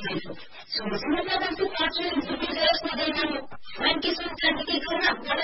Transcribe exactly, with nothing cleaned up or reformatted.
eso. Somos una de las partes de los poderes modernos. Hay que son prácticas que una